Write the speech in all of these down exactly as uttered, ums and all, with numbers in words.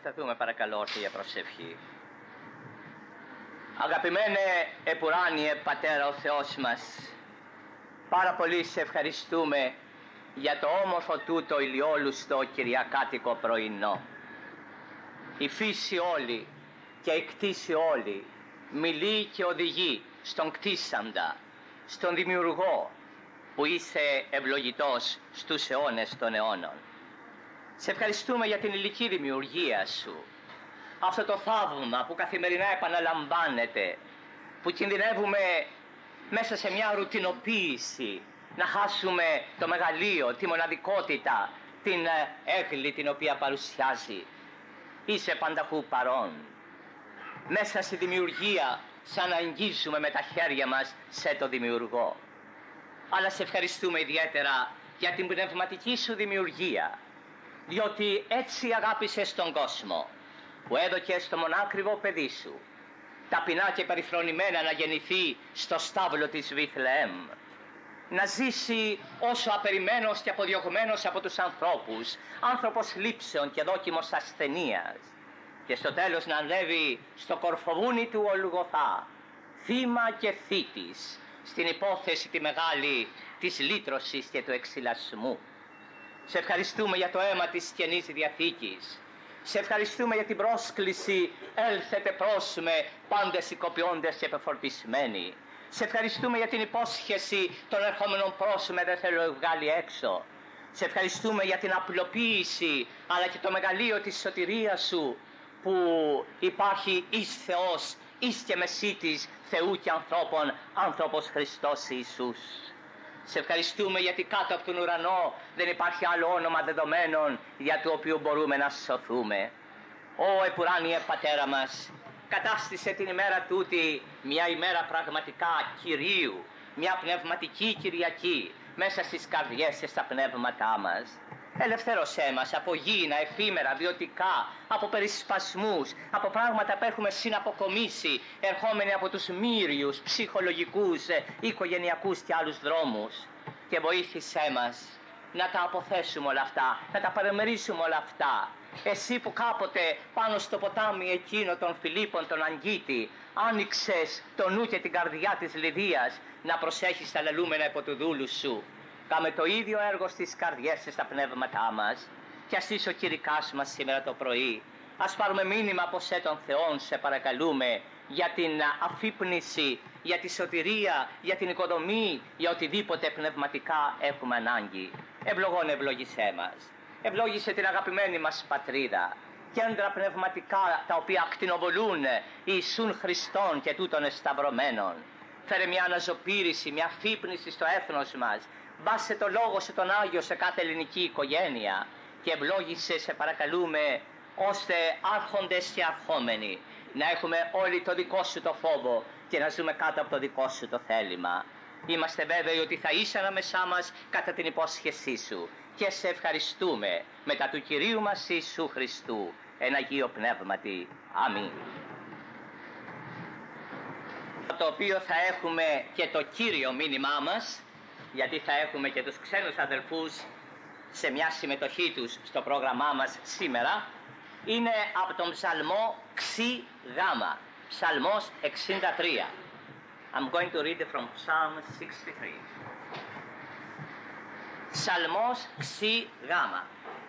Σταθούμε παρακαλώ όρθιοι για προσευχή. Αγαπημένε επουράνιε Πατέρα ο Θεός μας, πάρα πολύ σε ευχαριστούμε για το όμορφο τούτο ηλιόλουστο κυριακάτικο πρωινό. Η φύση όλη και η κτήση όλη μιλεί και οδηγεί στον κτίσαντα, στον δημιουργό που είσαι ευλογητός στους αιώνες των αιώνων. Σε ευχαριστούμε για την υλική δημιουργία σου, αυτό το θαύμα που καθημερινά επαναλαμβάνεται, που κινδυνεύουμε μέσα σε μια ρουτινοποίηση να χάσουμε το μεγαλείο, τη μοναδικότητα, την έγκλη την οποία παρουσιάζει. Είσαι πανταχού παρόν. Μέσα στη δημιουργία σαν να αγγίζουμε με τα χέρια μας σε το δημιουργό. Αλλά σε ευχαριστούμε ιδιαίτερα για την πνευματική σου δημιουργία, διότι έτσι αγάπησες τον κόσμο, που έδωκες το μονάκριβο παιδί σου, ταπεινά και περιφρονημένα να γεννηθεί στο στάβλο της Βιθλεέμ, να ζήσει όσο απεριμένος και αποδιωγμένος από τους ανθρώπους, άνθρωπος λήψεων και δόκιμος ασθενείας, και στο τέλος να ανέβει στο κορφοβούνι του Ολγοθά, θύμα και θήτης, στην υπόθεση τη μεγάλη της λύτρωσης και του εξυλασμού. Σε ευχαριστούμε για το αίμα της Καινής Διαθήκης. Σε ευχαριστούμε για την πρόσκληση «Έλθετε προς με, πάντες οικοποιώντες και επεφορτισμένοι». Σε ευχαριστούμε για την υπόσχεση των ερχόμενων προς με, δεν θέλω βγάλει έξω. Σε ευχαριστούμε για την απλοποίηση αλλά και το μεγαλείο της σωτηρίας σου, που υπάρχει εις Θεός, εις και μεσίτης Θεού και ανθρώπων, άνθρωπος Χριστός Ιησούς. Σε ευχαριστούμε γιατί κάτω από τον ουρανό δεν υπάρχει άλλο όνομα δεδομένων για το οποίο μπορούμε να σωθούμε. Ω επουράνιε Πατέρα μας, κατάστησε την ημέρα τούτη μια ημέρα πραγματικά Κυρίου, μια πνευματική Κυριακή μέσα στις καρδιές και στα πνεύματά μας. Ελευθέρωσέ μας από γήινα, εφήμερα, βιωτικά, από περισπασμούς, από πράγματα που έχουμε συναποκομίσει, ερχόμενοι από τους μύριους, ψυχολογικούς, οικογενειακούς και άλλους δρόμους. Και βοήθησέ μας να τα αποθέσουμε όλα αυτά, να τα παραμερίσουμε όλα αυτά. Εσύ που κάποτε πάνω στο ποτάμι εκείνο των Φιλίππων τον Αγγίτη άνοιξες το νου και την καρδιά της Λιδίας να προσέχεις τα λαλούμενα υπό του δούλου σου. Κάμε το ίδιο έργο στις καρδιές και στα πνεύματά μας και ας είσαι ο Κηρυκάς μας σήμερα το πρωί. Ας πάρουμε μήνυμα από σε των Θεών, σε παρακαλούμε, για την αφύπνιση, για τη σωτηρία, για την οικοδομή, για οτιδήποτε πνευματικά έχουμε ανάγκη. Ευλογών ευλόγησέ μας. Ευλόγησε την αγαπημένη μας πατρίδα. Κέντρα πνευματικά τα οποία ακτινοβολούν Ιησούν Χριστόν και τούτων εσταυρωμένων. Φέρε μια αναζωπήρηση, μια αφύπνιση στο έθνος μας. Βάσε το λόγο σε τον Άγιο σε κάθε ελληνική οικογένεια και ευλόγησε, σε παρακαλούμε, ώστε άρχοντες και αρχόμενοι να έχουμε όλοι το δικό σου το φόβο και να ζούμε κάτω από το δικό σου το θέλημα. Είμαστε βέβαιοι ότι θα είσαι ανάμεσά μας κατά την υπόσχεσή σου και σε ευχαριστούμε μετά του Κυρίου μας Ιησού Χριστού εν Αγίο Πνεύματι. Αμήν. Το οποίο θα έχουμε και το κύριο μήνυμά μας, γιατί θα έχουμε και τους ξένους αδελφούς σε μια συμμετοχή τους στο πρόγραμμά μας σήμερα, είναι από τον ψαλμό Ξι Γάμα, ψαλμός εξήντα τρία. I'm going to read it from Psalm sixty-three. Ψαλμός Ξι Γάμα.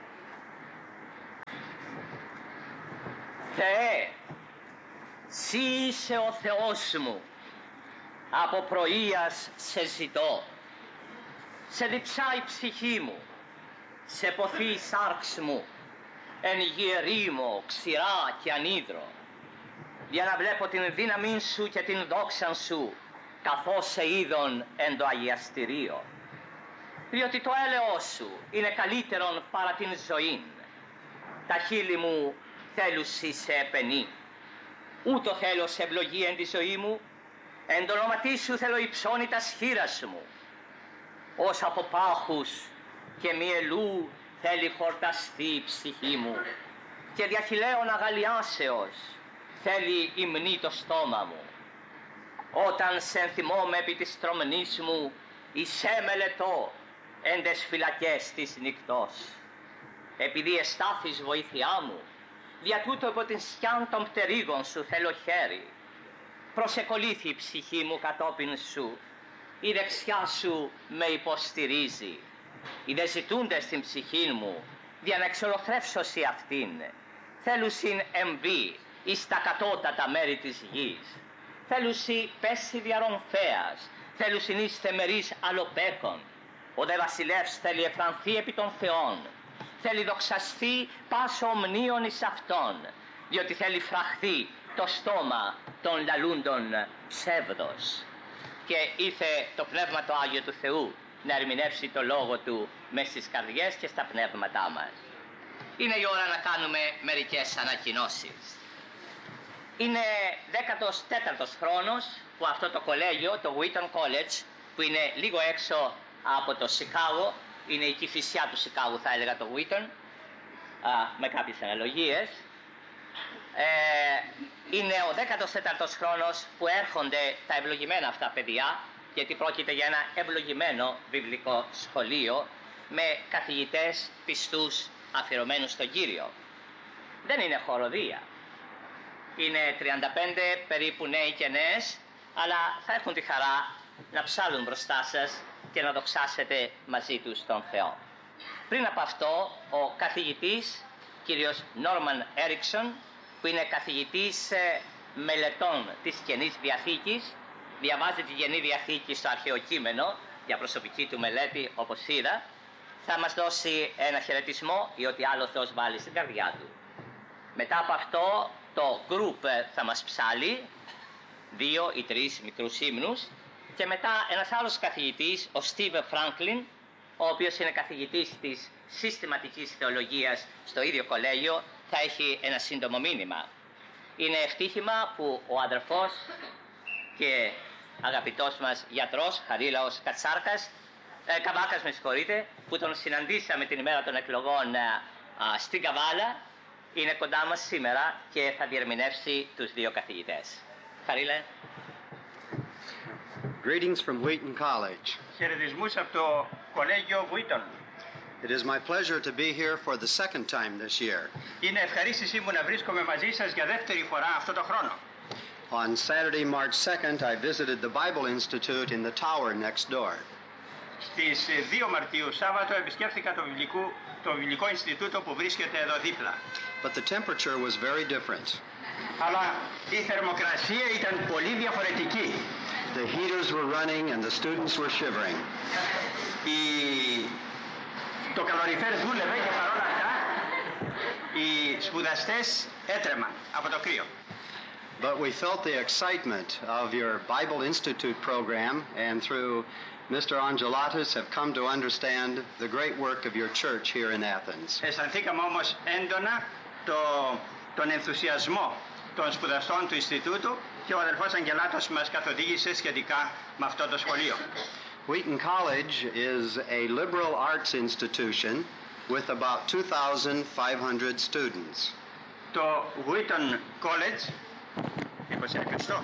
Θεέ, Συ είσαι ο Θεός μου, από πρωίας σε ζητώ. Σε διψάει η ψυχή μου, σε ποθεί η σάρξ μου, εν γη ερήμο, ξηρά και ανίδρο, για να βλέπω την δύναμη σου και την δόξαν σου, καθώς σε είδον εν το αγιαστηρίο. Διότι το έλεος σου είναι καλύτερον παρά την ζωήν, τα χείλη μου θέλουσι σε επενεί. Ούτω θέλω σε ευλογία εν τη ζωή μου, εν το όνοματί σου θέλω υψώνει τα σχήρας μου. Ως από πάχους και μυελού θέλει χορταστεί η ψυχή μου και διαχειλαίων αγαλιάσεως θέλει υμνεί το στόμα μου. Όταν σε ενθυμώ επί της τρομνής μου, εισέ μελετώ εν τες φυλακές της νυκτός. Επειδή εστάθης βοήθειά μου, Δια τούτο υπό την σκιάν των πτερίγων σου θέλω χέρι. Προσεκολήθη η ψυχή μου κατόπιν σου, η δεξιά σου με υποστηρίζει. Οι δε ζητούνται στην ψυχή μου, δια να εξολοθρεύσωση αυτήν. Θέλουσιν εμβεί εις τα κατώτατα μέρη της γης. Θέλουσι πέσει διαρρομφέας, θέλουσιν εις θεμερείς αλλοπέκων. Ο δε βασιλεύς θέλει εφρανθεί επί των θεών. Θέλει δοξαστεί πάσο ομνίων εις αυτόν, διότι θέλει φραχθεί το στόμα των λαλούντων ψεύδος. Και ήρθε το Πνεύμα το Άγιο του Θεού να ερμηνεύσει το Λόγο Του μες στις καρδιές και στα πνεύματά μας. Είναι η ώρα να κάνουμε μερικές ανακοινώσεις. Είναι δέκατος τέταρτος χρόνος που αυτό το κολέγιο, το Wheaton College, που είναι λίγο έξω από το Σικάγο, είναι η Κηφισιά του Σικάγου θα έλεγα το Wheaton, α, με κάποιες αναλογίες, ε, είναι ο δέκατος τέταρτος χρόνος που έρχονται τα ευλογημένα αυτά παιδιά, γιατί πρόκειται για ένα ευλογημένο βιβλικό σχολείο με καθηγητές πιστούς αφιερωμένους στον Κύριο. Δεν είναι χοροδία. Είναι τριάντα πέντε περίπου νέοι και νέες, αλλά θα έχουν τη χαρά να ψάλουν μπροστά σας και να δοξάσετε μαζί τους τον Θεό. Πριν από αυτό, ο καθηγητής, κύριος Νόρμαν Έριξον, που είναι καθηγητής μελετών της Καινής Διαθήκης, διαβάζει τη Καινή Διαθήκη στο αρχαίο κείμενο, για προσωπική του μελέτη όπως είδα, θα μας δώσει ένα χαιρετισμό ή ό,τι άλλο Θεός βάλει στην καρδιά του. Μετά από αυτό το group θα μας ψάλει δύο ή τρεις μικρούς ύμνους και μετά ένας άλλος καθηγητής, ο Στίβ Φράνκλιν, ο οποίος είναι καθηγητής της συστηματικής θεολογίας στο ίδιο κολέγιο, θα έχει ένα σύντομο μήνυμα. Είναι ευτύχημα που ο αδερφός και αγαπητός μας γιατρός, Χαρίλαος Κατσάρκας, ε, Καβάκας με συγχωρείτε, που τον συναντήσαμε την ημέρα των εκλογών ε, α, στην Καβάλα, είναι κοντά μας σήμερα και θα διερμηνεύσει τους δύο καθηγητές. Χαρίλε. Greetings from Wheaton College. Χαιρετισμούς από το κολέγιο Wheaton. It is my pleasure to be here for the second time this year. Είναι ευχαρίστησή μου να βρίσκομαι μαζί σας για δεύτερη φορά αυτό το χρόνο. On Saturday, March second, I visited the Bible Institute in the tower next door. Στις δύο Μαρτίου, Σάββατο, επισκέφθηκα το βιβλικό, το βιβλικό Ινστιτούτο που βρίσκεται εδώ δίπλα. But the temperature was very different. Αλλά η θερμοκρασία ήταν πολύ διαφορετική. The heaters were running and the students were shivering. Η... Το καλοριφέρ δούλευε και παρόλα αυτά οι σπουδαστές έτρεμαν από το κρύο. But we felt the excitement of your Bible Institute program and through Mister Angelatis have come to understand the great work of your church here in Athens. Αισθανθήκαμε όμως έντονα το, τον ενθουσιασμό των σπουδαστών του Ινστιτούτου και ο αδελφός Αγγελάτος μας καθοδήγησε σχετικά με αυτό το σχολείο. Wheaton College is a liberal arts institution with about two thousand five hundred students. Το Wheaton College, μήπως είναι κλειστό.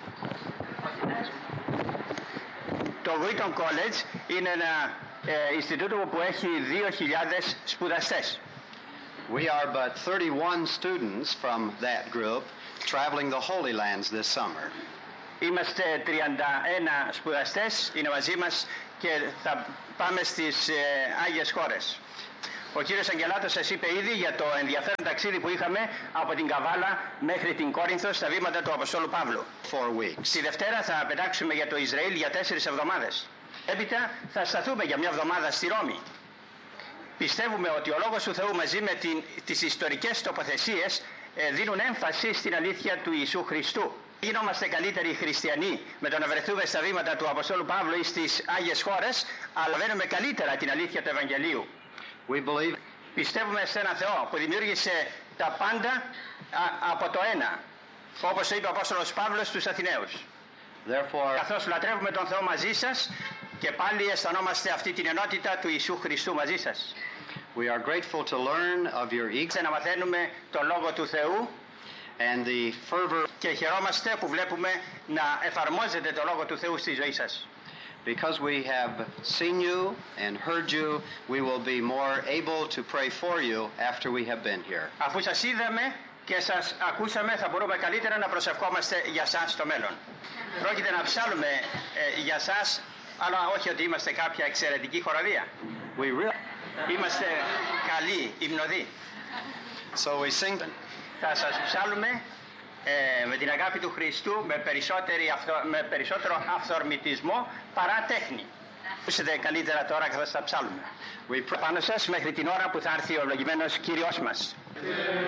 Το Wheaton College είναι ένα ε, Ινστιτούτο που έχει δύο χιλιάδες σπουδαστές. We are but thirty-one students from that group traveling the Holy Lands this summer. Είμαστε τριάντα ένα σπουδαστές, είναι μαζί μας και θα πάμε στις ε, Άγιες χώρες. Ο κύριος Αγγελάτος σας είπε ήδη για το ενδιαφέρον ταξίδι που είχαμε από την Καβάλα μέχρι την Κόρινθο στα βήματα του Αποστόλου Παύλου. Four weeks. Τη Δευτέρα θα πετάξουμε για το Ισραήλ για τέσσερις εβδομάδες. Έπειτα θα σταθούμε για μια εβδομάδα στη Ρώμη. Πιστεύουμε ότι ο Λόγος του Θεού μαζί με την, τις ιστορικές τοποθεσίες ε, δίνουν έμφαση στην αλήθεια του Ιησού Χριστού. Γινόμαστε καλύτεροι χριστιανοί με το να βρεθούμε στα βήματα του Αποστόλου Παύλου ή στις Άγιες χώρες, αλλά βαίνουμε καλύτερα την αλήθεια του Ευαγγελίου. We believe... Πιστεύουμε σε έναν Θεό που δημιούργησε τα πάντα α, από το ένα, όπως το είπε ο Απόστολος Παύλος στους Αθηναίους. Therefore... Καθώς λατρεύουμε τον Θεό μαζί σας και πάλι αισθανόμαστε αυτή την ενότητα του Ιησού Χριστού μαζί σας. We are grateful to learn of your eager... να μαθαίνουμε τον Λόγο του Θεού and the fervor... και χαιρόμαστε που βλέπουμε να εφαρμόζετε τον Λόγο του Θεού στη ζωή σας. Because we have seen you and heard you, we will be more able to pray for you after we have been here. Αφού σας είδαμε και σας ακούσαμε, θα μπορούμε καλύτερα να προσευχόμαστε για σας στο μέλλον. Πρόκειται να ψάλουμε ε, για σας, αλλά όχι ότι είμαστε κάποια εξαιρετική χοροδία. We really... Είμαστε καλοί υμνοδοί. So we sing... Θα σας ψάλουμε ε, με την αγάπη του Χριστού, με, περισσότερη αυθο, με περισσότερο αυθορμητισμό παρά τέχνη. Ακούσετε καλύτερα τώρα καθώς θα ψάλουμε. We... Πάνω σας μέχρι την ώρα που θα έρθει ο ευλογημένος Κύριος μας.